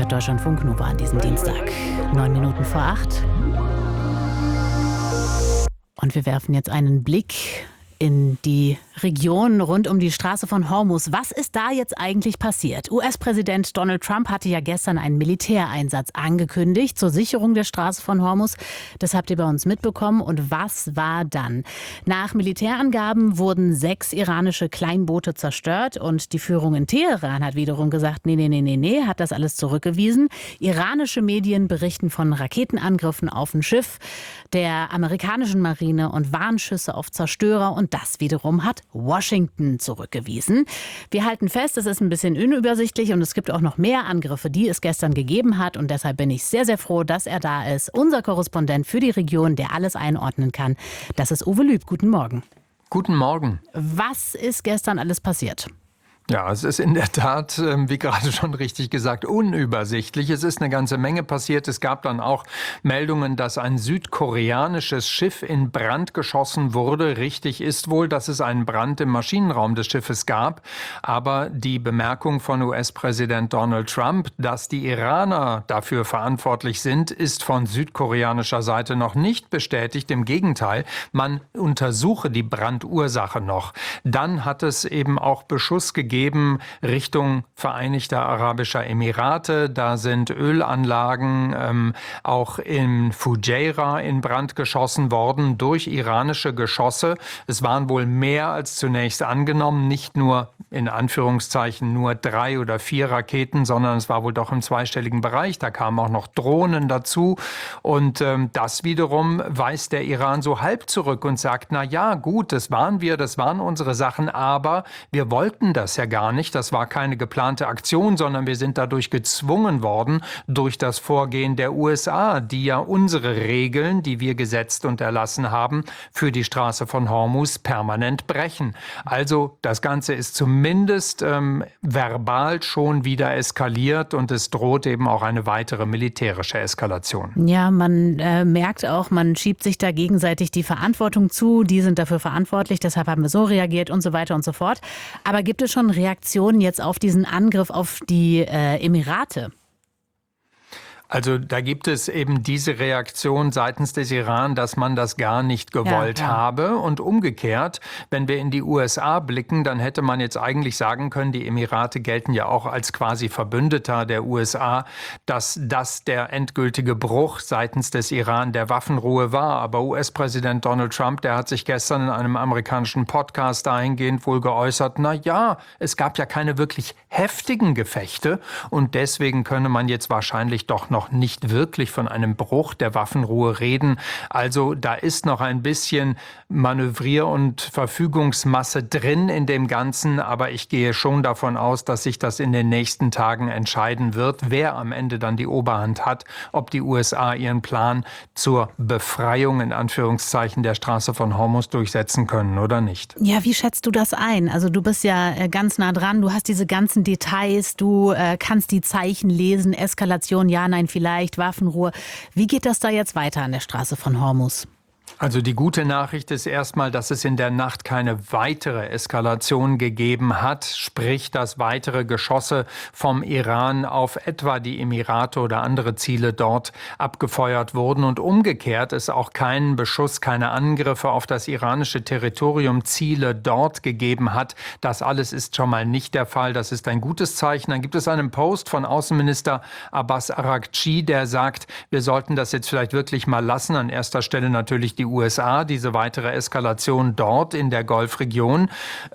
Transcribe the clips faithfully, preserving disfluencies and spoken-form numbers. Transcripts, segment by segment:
hört Deutschlandfunk Nova an diesem Dienstag. Neun Minuten vor acht. Und wir werfen jetzt einen Blick in die Region rund um die Straße von Hormuz. Was ist da jetzt eigentlich passiert? U S-Präsident Donald Trump hatte ja gestern einen Militäreinsatz angekündigt zur Sicherung der Straße von Hormuz. Das habt ihr bei uns mitbekommen. Und was war dann? Nach Militärangaben wurden sechs iranische Kleinboote zerstört und die Führung in Teheran hat wiederum gesagt, nee, nee, nee, nee, nee, hat das alles zurückgewiesen. Iranische Medien berichten von Raketenangriffen auf ein Schiff der amerikanischen Marine und Warnschüsse auf Zerstörer, und das wiederum hat Washington zurückgewiesen. Wir halten fest, es ist ein bisschen unübersichtlich und es gibt auch noch mehr Angriffe, die es gestern gegeben hat, und deshalb bin ich sehr, sehr froh, dass er da ist. Unser Korrespondent für die Region, der alles einordnen kann. Das ist Uwe Lüb. Guten Morgen. Guten Morgen. Was ist gestern alles passiert? Ja, es ist in der Tat, wie gerade schon richtig gesagt, unübersichtlich. Es ist eine ganze Menge passiert. Es gab dann auch Meldungen, dass ein südkoreanisches Schiff in Brand geschossen wurde. Richtig ist wohl, dass es einen Brand im Maschinenraum des Schiffes gab. Aber die Bemerkung von U S-Präsident Donald Trump, dass die Iraner dafür verantwortlich sind, ist von südkoreanischer Seite noch nicht bestätigt. Im Gegenteil, man untersuche die Brandursache noch. Dann hat es eben auch Beschuss gegeben Richtung Vereinigter Arabischer Emirate. Da sind Ölanlagen ähm, auch in Fujairah in Brand geschossen worden durch iranische Geschosse. Es waren wohl mehr als zunächst angenommen, nicht nur in Anführungszeichen nur drei oder vier Raketen, sondern es war wohl doch im zweistelligen Bereich. Da kamen auch noch Drohnen dazu, und ähm, das wiederum weist der Iran so halb zurück und sagt, na ja, gut, das waren wir, das waren unsere Sachen, aber wir wollten das ja gar nicht. Das war keine geplante Aktion, sondern wir sind dadurch gezwungen worden durch das Vorgehen der U S A, die ja unsere Regeln, die wir gesetzt und erlassen haben, für die Straße von Hormuz permanent brechen. Also das Ganze ist zumindest ähm, verbal schon wieder eskaliert, und es droht eben auch eine weitere militärische Eskalation. Ja, man äh, merkt auch, man schiebt sich da gegenseitig die Verantwortung zu. Die sind dafür verantwortlich, deshalb haben wir so reagiert und so weiter und so fort. Aber gibt es schon Reaktionen jetzt auf diesen Angriff auf die äh, Emirate? Also da gibt es eben diese Reaktion seitens des Iran, dass man das gar nicht gewollt ja, ja. habe. Und umgekehrt, wenn wir in die U S A blicken, dann hätte man jetzt eigentlich sagen können, die Emirate gelten ja auch als quasi Verbündeter der U S A, dass das der endgültige Bruch seitens des Iran der Waffenruhe war. Aber U S-Präsident Donald Trump, der hat sich gestern in einem amerikanischen Podcast dahingehend wohl geäußert, na ja, es gab ja keine wirklich heftigen Gefechte, und deswegen könne man jetzt wahrscheinlich doch noch noch nicht wirklich von einem Bruch der Waffenruhe reden. Also da ist noch ein bisschen Manövrier- und Verfügungsmasse drin in dem Ganzen, aber ich gehe schon davon aus, dass sich das in den nächsten Tagen entscheiden wird, wer am Ende dann die Oberhand hat, ob die U S A ihren Plan zur Befreiung in Anführungszeichen der Straße von Hormuz durchsetzen können oder nicht. Ja, wie schätzt du das ein? Also du bist ja ganz nah dran, du hast diese ganzen Details, du äh, kannst die Zeichen lesen, Eskalation, ja, nein, vielleicht, Waffenruhe. Wie geht das da jetzt weiter an der Straße von Hormuz? Also die gute Nachricht ist erstmal, dass es in der Nacht keine weitere Eskalation gegeben hat, sprich, dass weitere Geschosse vom Iran auf etwa die Emirate oder andere Ziele dort abgefeuert wurden, und umgekehrt es auch keinen Beschuss, keine Angriffe auf das iranische Territorium, Ziele dort gegeben hat. Das alles ist schon mal nicht der Fall. Das ist ein gutes Zeichen. Dann gibt es einen Post von Außenminister Abbas Araghchi, der sagt, wir sollten das jetzt vielleicht wirklich mal lassen. An erster Stelle natürlich die U S A, diese weitere Eskalation dort in der Golfregion.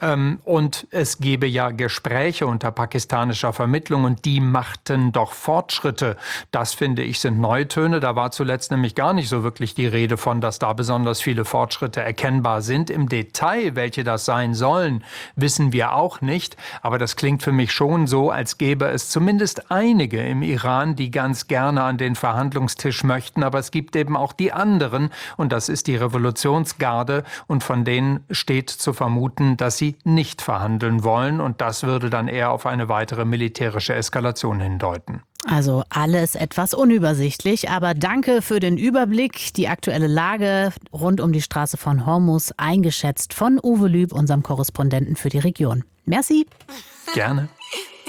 Und es gebe ja Gespräche unter pakistanischer Vermittlung, und die machten doch Fortschritte. Das, finde ich, sind Neutöne. Da war zuletzt nämlich gar nicht so wirklich die Rede von, dass da besonders viele Fortschritte erkennbar sind. Im Detail, welche das sein sollen, wissen wir auch nicht. Aber das klingt für mich schon so, als gäbe es zumindest einige im Iran, die ganz gerne an den Verhandlungstisch möchten. Aber es gibt eben auch die anderen, und das ist die Revolutionsgarde, und von denen steht zu vermuten, dass sie nicht verhandeln wollen, und das würde dann eher auf eine weitere militärische Eskalation hindeuten. Also alles etwas unübersichtlich, aber danke für den Überblick. Die aktuelle Lage rund um die Straße von Hormuz eingeschätzt von Uwe Lüb, unserem Korrespondenten für die Region. Merci. Gerne.